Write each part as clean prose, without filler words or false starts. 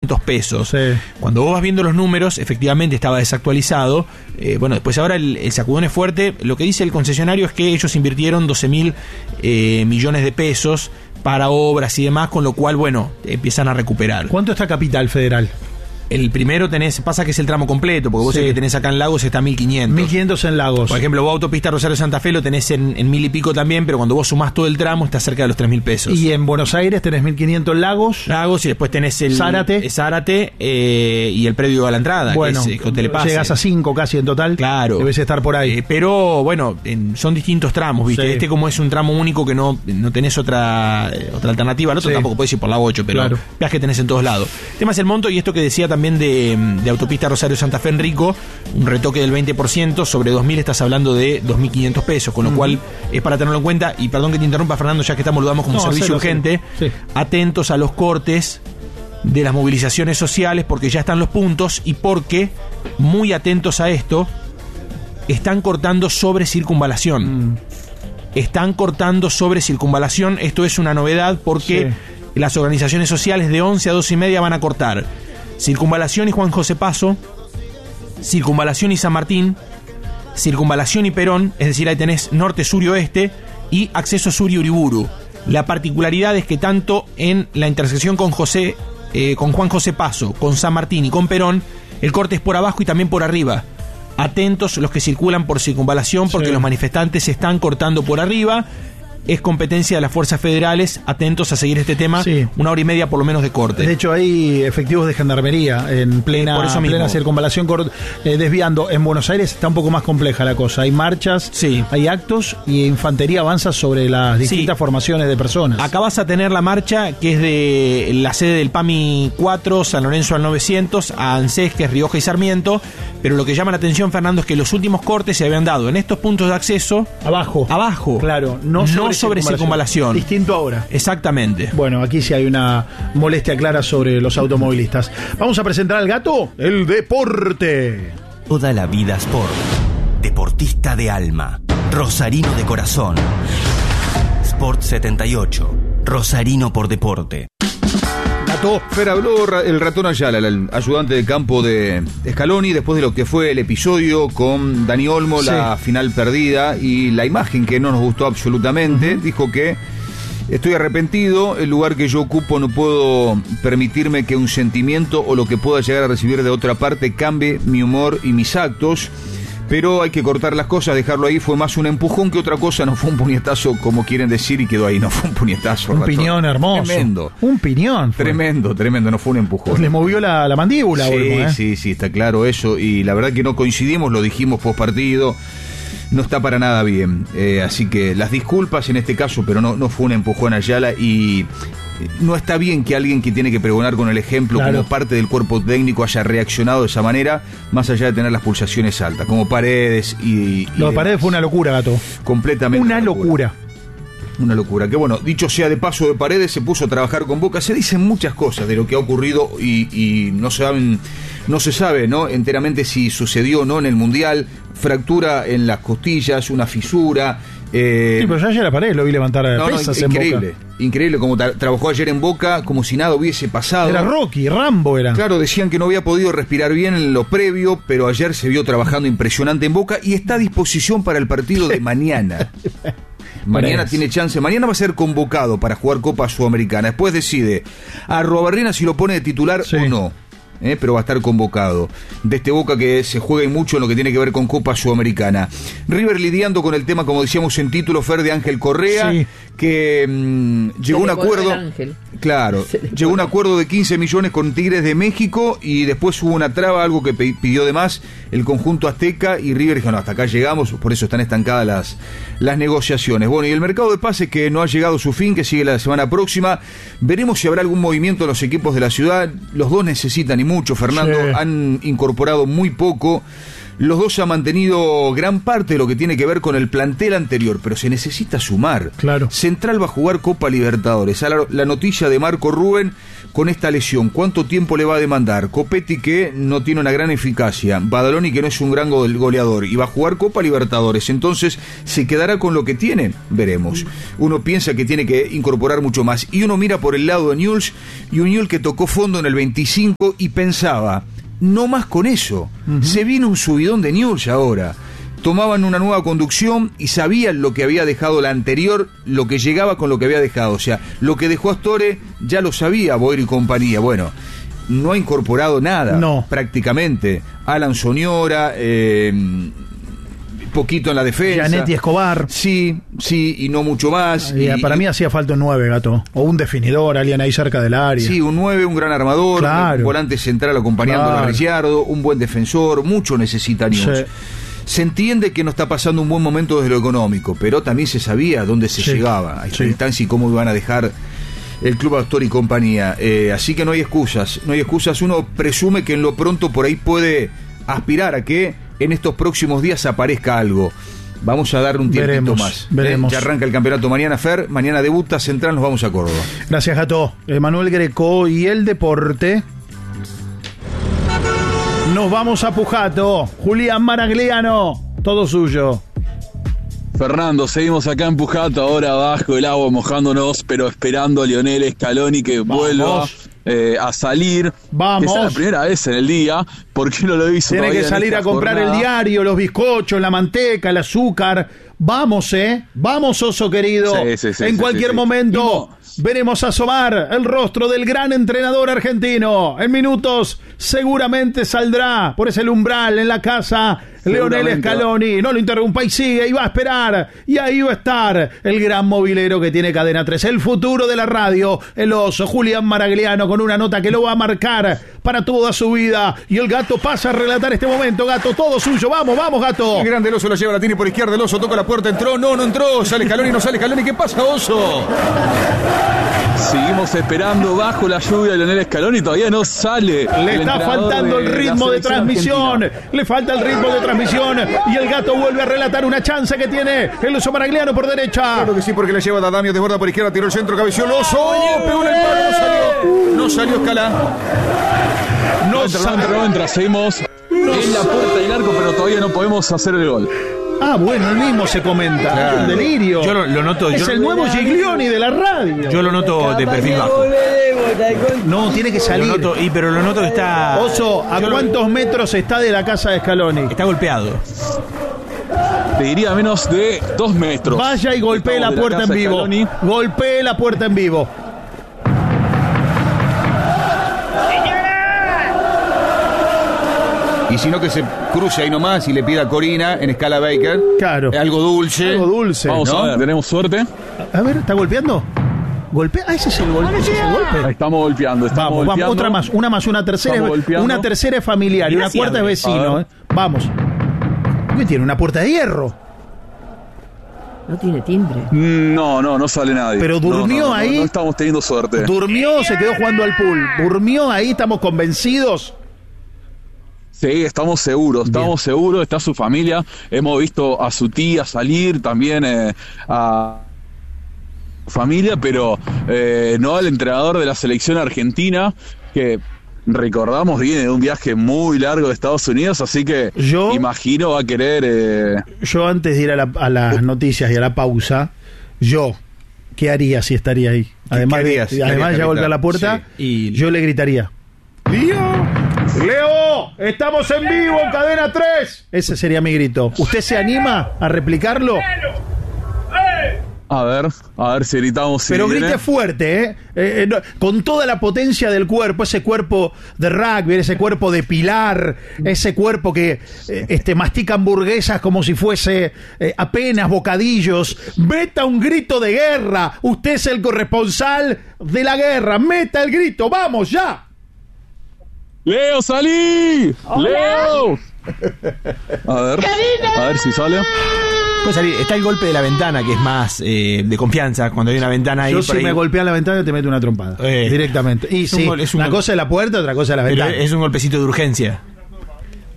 1.500 pesos. Sí. Cuando vos vas viendo los números, efectivamente estaba desactualizado. Bueno, después ahora el sacudón es fuerte. Lo que dice el concesionario es que ellos invirtieron 12.000 millones de pesos para obras y demás, con lo cual, bueno, empiezan a recuperar. ¿Cuánto está Capital Federal? El primero pasa que es el tramo completo, porque vos Sí. el que tenés acá en Lagos está 1.500. 1.500 en Lagos. Por ejemplo, vos autopista Rosario Santa Fe lo tenés en 1.000 y pico también, pero cuando vos sumás todo el tramo está cerca de los 3.000 pesos. Y en Buenos Aires tenés 1.500 en Lagos. Lagos, y después tenés el Zárate y el predio a la entrada, Bueno, que es con Telepase. llegas a 5 casi en total. Claro. Debes estar por ahí. Pero bueno, son distintos tramos, ¿viste? Sí. Como es un tramo único que no tenés otra alternativa. El otro Sí. tampoco podés ir por la 8, pero Claro. veas que tenés en todos lados. El tema es el monto y esto que decía también de autopista Rosario Santa Fe Enrico, un retoque del 20%, sobre 2.000 estás hablando de 2.500 pesos, con lo cual es para tenerlo en cuenta. Y perdón que te interrumpa, Fernando, ya que estamos, lo damos como servicio urgente. Sí. Atentos a los cortes de las movilizaciones sociales, porque ya están los puntos y porque, muy atentos a esto, están cortando sobre circunvalación. Están cortando sobre circunvalación. Esto es una novedad porque las organizaciones sociales de 11 a 12 y media van a cortar Circunvalación y Juan José Paso, Circunvalación y San Martín, Circunvalación y Perón, es decir, ahí tenés norte, sur y oeste, y acceso sur y Uriburu. La particularidad es que tanto en la intersección con Juan José Paso, con San Martín y con Perón, el corte es por abajo y también por arriba. Atentos los que circulan por circunvalación, porque los manifestantes se están cortando por arriba. Es competencia de las fuerzas federales, atentos a seguir este tema, 1 hora y media por lo menos de corte. De hecho hay efectivos de gendarmería en plena circunvalación, desviando. En Buenos Aires está un poco más compleja la cosa, hay marchas, hay actos y infantería avanza sobre las distintas formaciones de personas. Acá vas a tener la marcha que es de la sede del PAMI 4, San Lorenzo al 900, a ANSES, que es Rioja y Sarmiento, pero lo que llama la atención, Fernando, es que los últimos cortes se habían dado en estos puntos de acceso abajo, claro, no sobre circunvalación. Distinto ahora. Exactamente. Bueno, aquí sí hay una molestia clara sobre los automovilistas. Vamos a presentar al gato, el deporte. Toda la vida Sport. Deportista de alma. Rosarino de corazón. Sport 78. Rosarino por deporte. Fer, habló el ratón Ayala, el ayudante de campo de Scaloni, después de lo que fue el episodio con Dani Olmo, la final perdida y la imagen que no nos gustó absolutamente. Dijo que estoy arrepentido, el lugar que yo ocupo no puedo permitirme que un sentimiento o lo que pueda llegar a recibir de otra parte cambie mi humor y mis actos. Pero hay que cortar las cosas, dejarlo ahí. Fue más un empujón que otra cosa, no fue un puñetazo como quieren decir y quedó ahí. No fue un puñetazo. Un piñón hermoso. Tremendo. Un piñón. Tremendo, no fue un empujón. Le movió la mandíbula. Sí, Olmo, sí, está claro eso. Y la verdad que no coincidimos, lo dijimos post partido. No está para nada bien. Así que las disculpas en este caso, pero no fue un empujón a Ayala y... No está bien que alguien que tiene que pregonar con el ejemplo como parte del cuerpo técnico haya reaccionado de esa manera, más allá de tener las pulsaciones altas, como Paredes y lo de Paredes fue una locura, gato. Completamente. Una locura. Una locura. Que bueno, dicho sea de paso, de Paredes se puso a trabajar con Boca. Se dicen muchas cosas de lo que ha ocurrido y no se sabe, ¿no? Enteramente si sucedió o no en el Mundial. Fractura en las costillas, una fisura. Sí, pero ya ayer a Paredes lo vi levantar pesas increíble, en Boca. Increíble como trabajó ayer en Boca, como si nada hubiese pasado. Era Rocky, Rambo era. Claro, decían que no había podido respirar bien en lo previo, pero ayer se vio trabajando impresionante en Boca y está a disposición para el partido de mañana. Mañana tiene chance, mañana va a ser convocado para jugar Copa Sudamericana. Después decide a Arruabarrena si lo pone de titular o no. Pero va a estar convocado. De este Boca que se juega y mucho en lo que tiene que ver con Copa Sudamericana. River lidiando con el tema, como decíamos en título, Fer, de Ángel Correa, que llegó a un acuerdo. Claro, llegó a un acuerdo de 15 millones con Tigres de México y después hubo una traba, algo que pidió de más el conjunto azteca y River dijo, no, hasta acá llegamos, por eso están estancadas las negociaciones. Bueno, y el mercado de pases que no ha llegado a su fin, que sigue la semana próxima, veremos si habrá algún movimiento en los equipos de la ciudad. Los dos necesitan y mucho, Fernando, han incorporado muy poco. Los dos han mantenido gran parte de lo que tiene que ver con el plantel anterior, pero se necesita sumar. Claro. Central va a jugar Copa Libertadores. La noticia de Marco Rubén con esta lesión, ¿cuánto tiempo le va a demandar? Copetti, que no tiene una gran eficacia, Badaloni, que no es un gran goleador, y va a jugar Copa Libertadores. Entonces, ¿se quedará con lo que tiene? Veremos. Uno piensa que tiene que incorporar mucho más, y uno mira por el lado de Newell's, y un Newell's que tocó fondo en el 25 y pensaba, no más con eso. Se viene un subidón de Newell's ahora. Tomaban una nueva conducción y sabían lo que había dejado la anterior, lo que llegaba con lo que había dejado. O sea, lo que dejó Astore ya lo sabía Boer y compañía. Bueno, no ha incorporado nada, prácticamente. Alan Soñora, poquito en la defensa. Gianetti Escobar. Sí, y no mucho más. Para mí hacía falta un 9, Gato. O un definidor, alguien ahí cerca del área. Sí, un 9, un gran armador, un volante central acompañando a Ricciardo, un buen defensor, mucho necesita Newell's. Sí. Se entiende que no está pasando un buen momento desde lo económico, pero también se sabía dónde se llegaba a esta instancia y cómo iban a dejar el Club Astore y compañía. Así que no hay excusas. Uno presume que en lo pronto por ahí puede aspirar a que en estos próximos días aparezca algo. Vamos a darle un tiempito más. Veremos. Ya arranca el campeonato mañana, Fer. Mañana debuta Central, nos vamos a Córdoba. Gracias, Gato. Manuel Greco y el deporte. Nos vamos a Pujato. Julián Maragliano, todo suyo. Fernando, seguimos acá en Pujato, ahora bajo el agua mojándonos, pero esperando a Lionel Scaloni que vuelva a salir. Vamos. Esa es la primera vez en el día. ¿Por qué no lo hizo? Tiene que salir a comprar jornada? El diario, los bizcochos, la manteca, el azúcar. Vamos, Vamos, oso querido. Sí, en cualquier momento veremos asomar el rostro del gran entrenador argentino. En minutos seguramente saldrá por ese umbral en la casa Lionel Scaloni. No lo interrumpa y sigue y va a esperar. Y ahí va a estar el gran movilero que tiene Cadena 3. El futuro de la radio, el oso Julián Maragliano, con una nota que lo va a marcar para toda su vida. Y el Gato pasa a relatar este momento. Gato, todo suyo. Vamos, Gato. El grande, el oso la lleva, la tiene por izquierda. El oso toca la puerta, entró. No entró. Sale Scaloni, no sale Scaloni. ¿Qué pasa, oso? Seguimos esperando bajo la lluvia de Lionel Scaloni, todavía no sale. Le está faltando el ritmo de transmisión. Le falta el ritmo de transmisión. Y el Gato vuelve a relatar una chance que tiene el oso Maragliano por derecha. Claro que sí, porque le lleva Dadamio, desborda por izquierda, tiró el centro, cabeció el oso. Pegó en el palo, no salió Scalá. No entra, seguimos en la puerta del arco, pero todavía no podemos hacer el gol. Bueno, el mismo se comenta. Claro. El delirio. Yo lo noto. Es el nuevo Giglioni de la radio. Yo lo noto de perfil bajo. No, tiene que salir. Pero lo noto que está. Oso, ¿a cuántos metros está de la casa de Scaloni? Está golpeado. Te diría menos de 2 metros. Vaya y golpee la puerta en vivo. Golpee la puerta en vivo. Y si no, que se cruce ahí nomás y le pida a Corina en escala Baker. Claro. Algo dulce. Vamos a ver, tenemos suerte. A ver, ¿está golpeando? ¿Golpea? Ese es el golpe. Estamos golpeando. Vamos, otra más. Una tercera es familiar y una cuarta es vecino. Vamos. ¿Qué tiene? ¿Una puerta de hierro? No tiene timbre. No sale nadie. Pero durmió ahí. No estamos teniendo suerte. Durmió, se quedó jugando al pool. Durmió ahí, estamos convencidos. Sí, estamos seguros, está su familia, hemos visto a su tía salir, también a su familia, pero no al entrenador de la selección argentina, que recordamos viene de un viaje muy largo de Estados Unidos, así que imagino va a querer... Yo antes de ir a las noticias y a la pausa, ¿qué haría si estaría ahí? Además ya golpear la puerta, yo le gritaría: ¡Leo! ¡Estamos en vivo en Cadena 3! Ese sería mi grito. ¿Usted se anima a replicarlo? A ver si gritamos. Pero grite fuerte, con toda la potencia del cuerpo, ese cuerpo de rugby, ese cuerpo de pilar, ese cuerpo que mastica hamburguesas como si fuese apenas bocadillos. Meta un grito de guerra. Usted es el corresponsal de la guerra. Meta el grito. ¡Vamos, ya! ¡Leo, salí! Hola. ¡Leo! A ver si sale. Puede salir. Está el golpe de la ventana, que es más de confianza. Cuando hay una ventana ahí. Yo si me golpea la ventana te meto una trompada. Directamente. Y sí, una cosa es la puerta, otra cosa es la ventana. Pero es un golpecito de urgencia.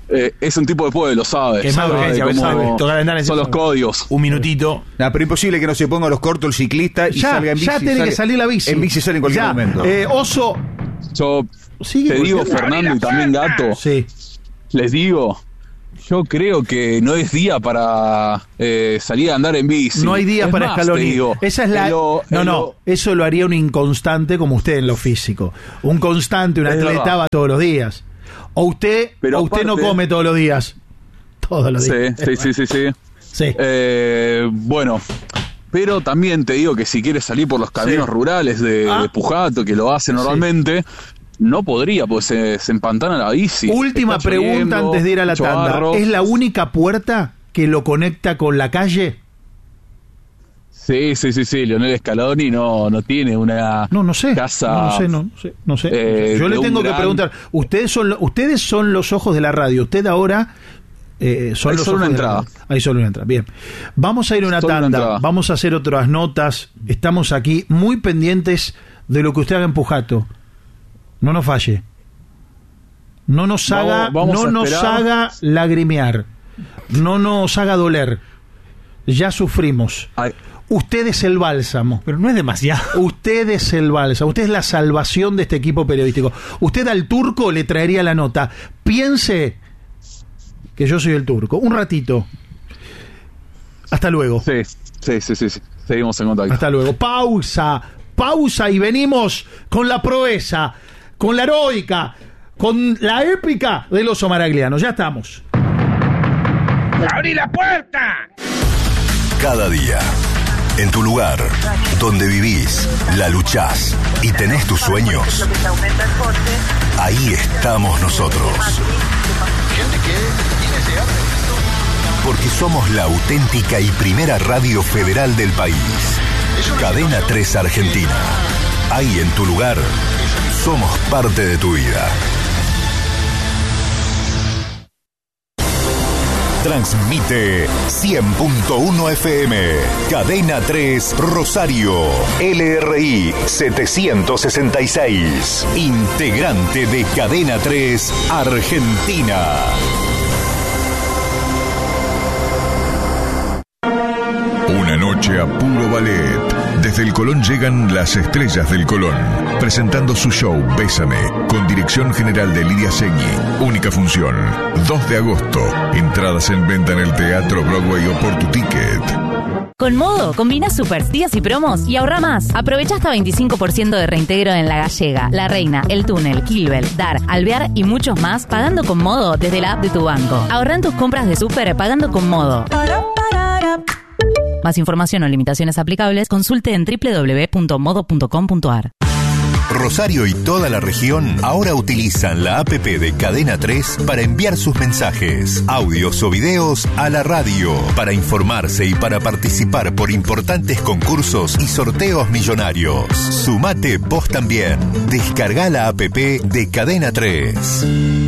es un tipo de pueblo, ¿sabes? Es más urgencia, son los códigos. Un minutito. Pero imposible que no se ponga los cortos el ciclista y salga en bici. Ya tiene que salir la bici. En bici sale en cualquier momento. Oso. Yo te digo, Fernando, y también Gato. Sí. Les digo, yo creo que no es día para salir a andar en bici. No hay días para Scaloni. Esa es eso lo haría un inconstante como usted en lo físico. Un constante, un atleta va todos los días. O usted no come todos los días. Todos los días. Sí. Bueno, pero también te digo que si quieres salir por los caminos rurales de Pujato, que lo hace normalmente, no podría, pues se empantana la bici. Última pregunta antes de ir a la tanda. ¿Es la única puerta que lo conecta con la calle? Sí. Lionel Scaloni no tiene una casa. No sé. Yo le tengo que preguntar. Ustedes son los ojos de la radio. Usted ahora son los ojos de la radio. Hay solo una entrada. Bien. Vamos a ir a una tanda. Vamos a hacer otras notas. Estamos aquí muy pendientes de lo que usted haga en Pujato. No nos falle. No nos haga lagrimear. No nos haga doler. Ya sufrimos. Usted es el bálsamo. Pero no es demasiado. Usted es el bálsamo. Usted es la salvación de este equipo periodístico. Usted al Turco le traería la nota. Piense que yo soy el Turco. Un ratito. Hasta luego. Sí. Seguimos en contacto. Hasta luego. Pausa y venimos con la proeza, con la heroica, con la épica del Oso Maragliano. Ya estamos. ¡Abrí la puerta! Cada día, en tu lugar, donde vivís, la luchás y tenés tus sueños, ahí estamos nosotros. Porque somos la auténtica y primera radio federal del país. Cadena 3 Argentina. Ahí en tu lugar, somos parte de tu vida. Transmite 100.1 FM, Cadena 3 Rosario, LRI 766, integrante de Cadena 3 Argentina. Una noche a puro ballet. Desde el Colón llegan las estrellas del Colón, presentando su show Bésame, con dirección general de Lidia Segni. Única función, 2 de agosto. Entradas en venta en el Teatro Broadway o por tu ticket. Con Modo, combina supers, días y promos y ahorra más. Aprovecha hasta 25% de reintegro en La Gallega, La Reina, El Túnel, Kilbel, Dar, Alvear y muchos más, pagando con Modo desde la app de tu banco. Ahorra en tus compras de súper pagando con Modo. Más información o limitaciones aplicables, consulte en www.modo.com.ar. Rosario y toda la región ahora utilizan la APP de Cadena 3 para enviar sus mensajes, audios o videos a la radio, para informarse y para participar por importantes concursos y sorteos millonarios. Sumate vos también. Descarga la APP de Cadena 3.